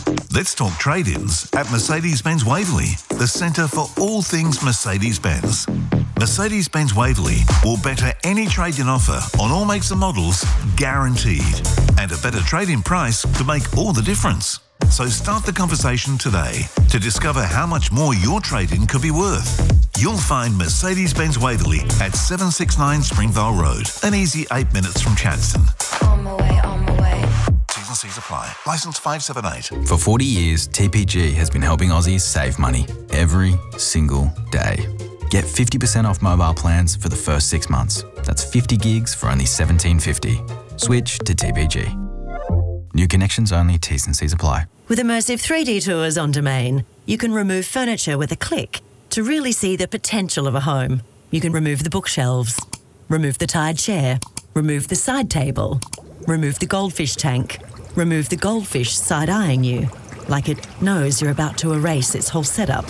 Let's talk trade-ins at Mercedes-Benz Waverley, the centre for all things Mercedes-Benz. Mercedes-Benz Waverley will better any trade-in offer on all makes and models, guaranteed. And a better trade-in price could make all the difference. So start the conversation today to discover how much more your trade-in could be worth. You'll find Mercedes-Benz Waverley at 769 Springvale Road, an easy 8 minutes from Chadstone. On my way, on my way. T's and C's apply. Licence 578. For 40 years, TPG has been helping Aussies save money every single day. Get 50% off mobile plans for the first 6 months. That's 50 gigs for only $17.50. Switch to TPG. New connections only, T's and C's apply. With immersive 3D tours on Domain, you can remove furniture with a click to really see the potential of a home. You can remove the bookshelves, remove the tired chair, remove the side table, remove the goldfish tank, remove the goldfish side-eyeing you, like it knows you're about to erase its whole setup.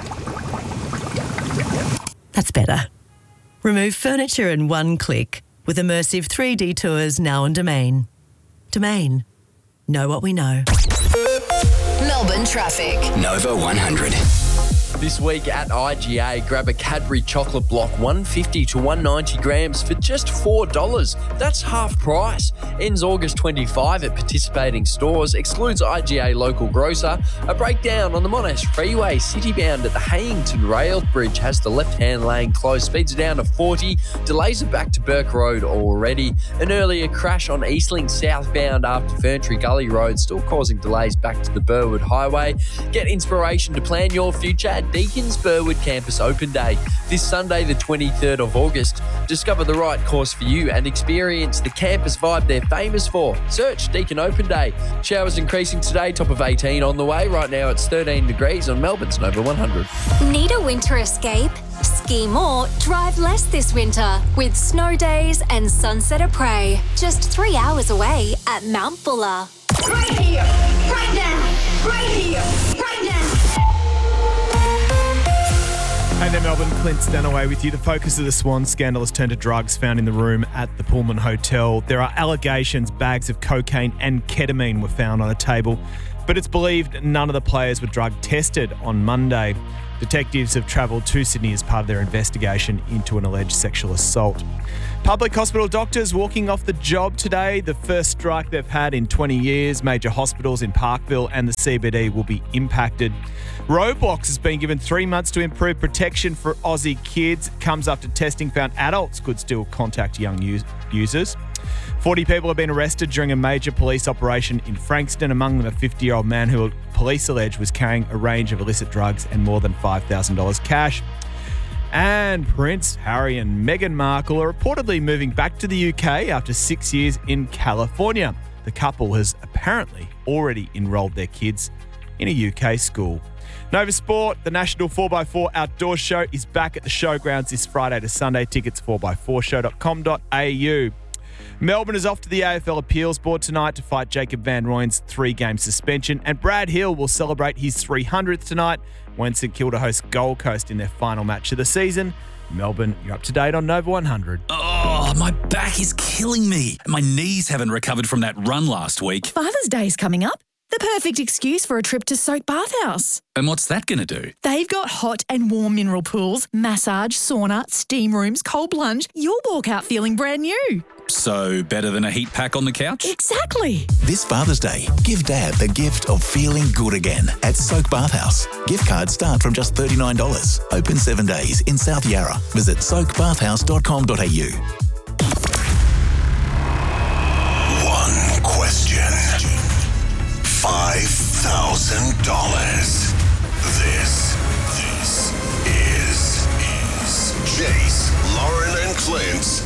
That's better. Remove furniture in one click with immersive 3D tours now on Domain. Domain. Know what we know. Melbourne traffic. Nova 100. This week at IGA, grab a Cadbury chocolate block 150 to 190 grams for just $4. That's half price. Ends August 25 at participating stores. Excludes IGA local grocer. A breakdown on the Monash Freeway citybound at the Hayington Rail Bridge has the left-hand lane closed. Speeds are down to 40. Delays are back to Burke Road already. An earlier crash on Eastlink southbound after Ferntree Gully Road still causing delays back to the Burwood Highway. Get inspiration to plan your future at Deacon's Burwood Campus Open Day this Sunday the 23rd of August. Discover the right course for you and experience the campus vibe they're famous for. Search Deakin Open Day. Showers increasing today, top of 18 on the way. Right now it's 13 degrees on Melbourne's Nova 100. Need a winter escape? Ski more, drive less this winter with snow days and Sunset of Prey. Just 3 hours away at Mount Buller. Right here, right now, right here, right now. Hey there, Melbourne. Clint Stanaway with you. The focus of the Swan scandal has turned to drugs found in the room at the Pullman Hotel. There are allegations bags of cocaine and ketamine were found on a table, but it's believed none of the players were drug tested on Monday. Detectives have travelled to Sydney as part of their investigation into an alleged sexual assault. Public hospital doctors walking off the job today. The first strike they've had in 20 years. Major hospitals in Parkville and the CBD will be impacted. Roblox has been given 3 months to improve protection for Aussie kids. It comes after testing found adults could still contact young users. 40 people have been arrested during a major police operation in Frankston, among them a 50-year-old man who police allege was carrying a range of illicit drugs and more than $5,000 cash. And Prince Harry and Meghan Markle are reportedly moving back to the UK after 6 years in California. The couple has apparently already enrolled their kids in a UK school. Nova Sport, the National 4x4 Outdoor Show, is back at the showgrounds this Friday to Sunday. Tickets 4x4show.com.au. Melbourne is off to the AFL Appeals Board tonight to fight Jacob Van Rooyen's 3-game suspension, and Brad Hill will celebrate his 300th tonight when St Kilda hosts Gold Coast in their final match of the season. Melbourne, you're up to date on Nova 100. Oh, my back is killing me. My knees haven't recovered from that run last week. Father's Day's coming up. The perfect excuse for a trip to Soak Bathhouse. And what's that going to do? They've got hot and warm mineral pools, massage, sauna, steam rooms, cold plunge. You'll walk out feeling brand new. So better than a heat pack on the couch? Exactly. This Father's Day, give Dad the gift of feeling good again at Soak Bathhouse. Gift cards start from just $39. Open 7 days in South Yarra. Visit soakbathhouse.com.au. One question. $5,000. This is Jace, Lauren and Clint's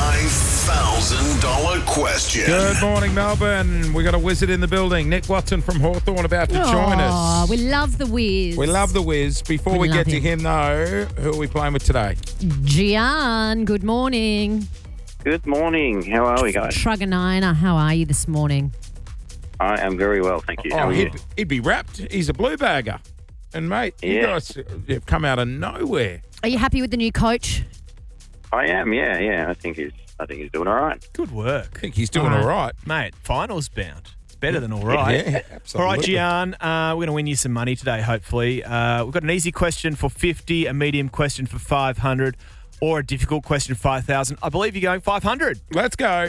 $5,000 question. Good morning, Melbourne. We got a wizard in the building. Nick Watson from Hawthorn about to join us. Oh, we love the whiz. We love the whiz. Before we get to him, though, who are we playing with today? Gian, good morning. Good morning. How are we, guys? Truganina, how are you this morning? I am very well, thank you. How are you? He'd be wrapped. He's a blue bagger. And, mate, you guys have come out of nowhere. Are you happy with the new coach? I am, yeah. I think he's doing all right. Good work. I think he's doing all right. Mate, finals bound. better than all right. Yeah, All absolutely. right, Gian, we're going to win you some money today, hopefully. We've got an easy question for 50, a medium question for 500, or a difficult question for 5,000. I believe you're going 500. Let's go.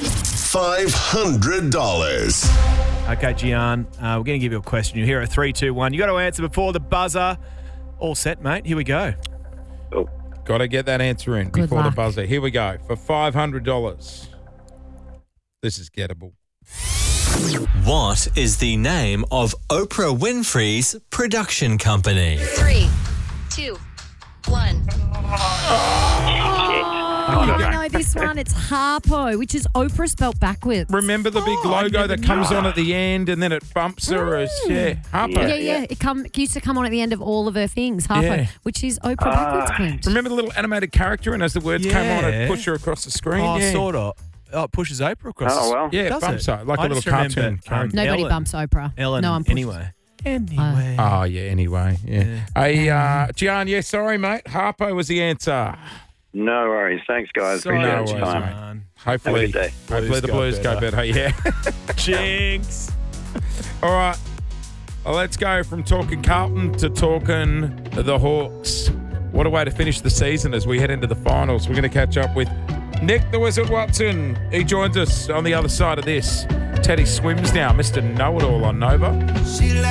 $500. Okay, Gian, we're going to give you a question. You hear a 3, 2, 1. You got to answer before the buzzer. All set, mate. Here we go. Oh. Got to get that answer in Good before luck. the buzzer. Here we go. For $500. This is gettable. What is the name of Oprah Winfrey's production company? 3, 2, 1. Oh, you know this one. It's Harpo, which is Oprah spelt backwards. Remember the big logo that comes on at the end and then it bumps her as, Harpo. Yeah. It used to come on at the end of all of her things, Harpo, Yeah. which is Oprah backwards, Clint. Remember the little animated character and as the words came on, it pushed her across the screen? Oh, yeah. sort of. Oh, it pushes Oprah across. Oh, well. Yeah, it Does bumps it? her, like I a little just remember, cartoon character. Nobody Ellen. bumps Oprah. Ellen, no one pushes. Anyway. Oh, yeah, anyway. Yeah. Hey, Gian, sorry, mate. Harpo was the answer. No worries. Thanks, guys. Sorry, Appreciate no your worries, time. mate. Hopefully, Have a good day. hopefully the Blues go better. Yeah. Jinx. All right. Well, let's go from talking Carlton to talking the Hawks. What a way to finish the season as we head into the finals. We're going to catch up with Nick the Wizard Watson. He joins us on the other side of this. Teddy Swims now, Mr. Know-It-All on Nova.